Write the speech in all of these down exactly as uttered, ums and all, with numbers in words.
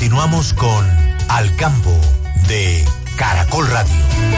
Continuamos con Al Campo de Caracol Radio.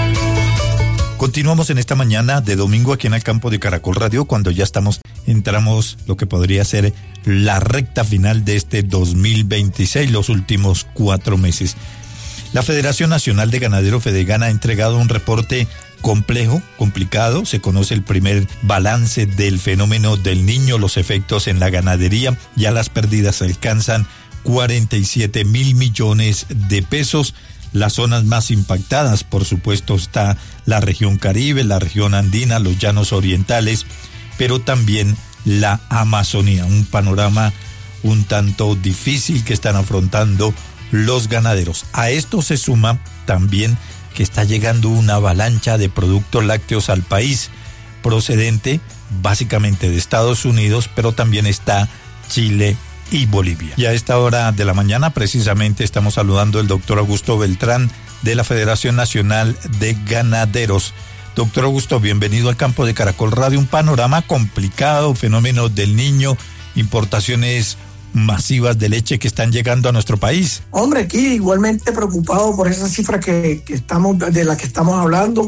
Continuamos en esta mañana de domingo aquí en Al Campo de Caracol Radio, cuando ya estamos, entramos lo que podría ser la recta final de este dos mil veintiséis, los últimos cuatro meses. La Federación Nacional de Ganaderos Fedegana ha entregado un reporte complejo, complicado. Se conoce el primer balance del fenómeno del Niño, los efectos en la ganadería. Ya las pérdidas alcanzan cuarenta y siete mil millones de pesos. Las zonas más impactadas, por supuesto, está la región Caribe, la región andina, los llanos orientales, pero también la Amazonía. Un panorama un tanto difícil que están afrontando los ganaderos. A esto se suma también que está llegando una avalancha de productos lácteos al país, procedente básicamente de Estados Unidos, pero también está Chile y Bolivia. Y a esta hora de la mañana precisamente estamos saludando al doctor Augusto Beltrán de la Federación Nacional de Ganaderos. Doctor Augusto, bienvenido al Campo de Caracol Radio. Un panorama complicado, fenómeno del Niño, importaciones masivas de leche que están llegando a nuestro país. Hombre, aquí igualmente preocupado por esa cifra que, que estamos, de la que estamos hablando.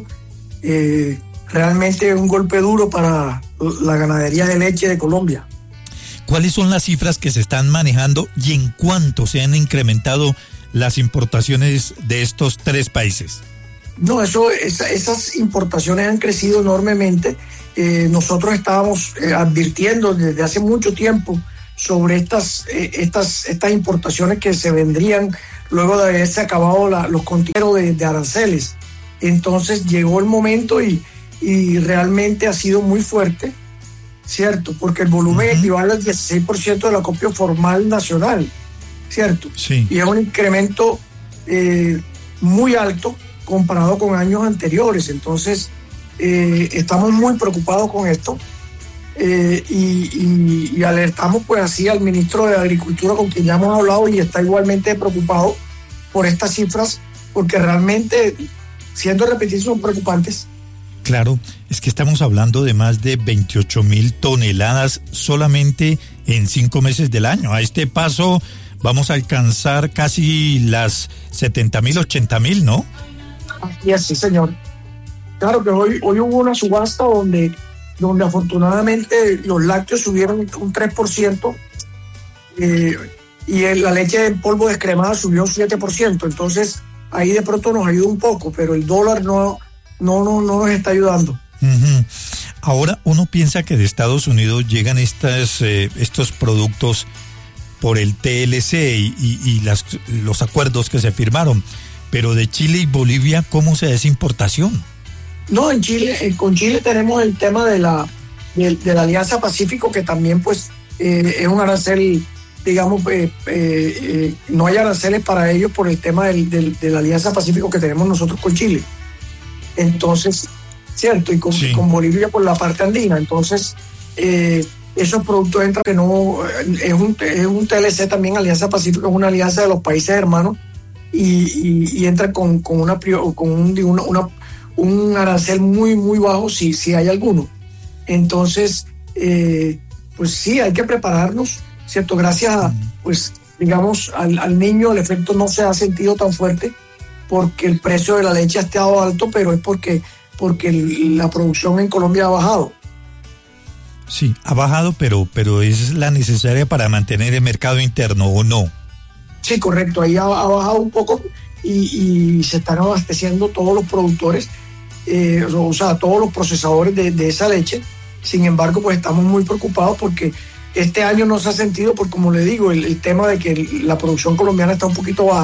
Eh, realmente un golpe duro para la ganadería de leche de Colombia. ¿Cuáles son las cifras que se están manejando y en cuánto se han incrementado las importaciones de estos tres países? No, eso, esa, esas importaciones han crecido enormemente. Eh, nosotros estábamos eh, advirtiendo desde hace mucho tiempo sobre estas, eh, estas, estas importaciones que se vendrían luego de haberse acabado la, los contineros de, de aranceles. Entonces llegó el momento y, y realmente ha sido muy fuerte, ¿cierto? Porque el volumen uh-huh. equivale al dieciséis por ciento del acopio formal nacional, ¿cierto? Sí. Y es un incremento eh, muy alto comparado con años anteriores. Entonces eh, estamos muy preocupados con esto. Eh, y, y, y alertamos pues así al ministro de Agricultura, con quien ya hemos hablado, y está igualmente preocupado por estas cifras, porque realmente, siendo repetidos, son preocupantes. Claro, es que estamos hablando de más de veintiocho mil toneladas solamente en cinco meses del año. A este paso vamos a alcanzar casi las setenta mil, ochenta mil, ¿no? Así es, sí, señor. Claro que hoy, hoy hubo una subasta donde donde afortunadamente los lácteos subieron un tres por ciento eh, y la leche en polvo descremada subió un siete por ciento. Entonces ahí de pronto nos ayuda un poco, pero el dólar no, no, no, no nos está ayudando. Uh-huh. Ahora uno piensa que de Estados Unidos llegan estas, eh, estos productos por el T L C y, y, y las, los acuerdos que se firmaron, pero de Chile y Bolivia, ¿cómo se da esa importación? No, en Chile, eh, con Chile tenemos el tema de la, de, de la Alianza Pacífico, que también pues eh, es un arancel, digamos, eh, eh, eh, no hay aranceles para ellos por el tema del, del, de la Alianza Pacífico que tenemos nosotros con Chile. Entonces, cierto, y con, sí. con Bolivia por la parte andina. Entonces, eh, esos productos entran que no, es un, es un T L C también, Alianza Pacífico, es una alianza de los países hermanos, y, y, y entran con, con, una, con un, una, una un arancel muy, muy bajo, si, si hay alguno. Entonces, eh, pues sí, hay que prepararnos, ¿cierto? Gracias a, pues, digamos, al, al Niño el efecto no se ha sentido tan fuerte porque el precio de la leche ha estado alto, pero es porque, porque el, la producción en Colombia ha bajado. Sí, ha bajado, pero, pero es la necesaria para mantener el mercado interno, ¿o no? Sí, correcto, ahí ha, ha bajado un poco y, y se están abasteciendo todos los productores, Eh, o sea, todos los procesadores de, de esa leche. Sin embargo, pues estamos muy preocupados porque este año no se ha sentido, porque como le digo, el, el tema de que la producción colombiana está un poquito baja.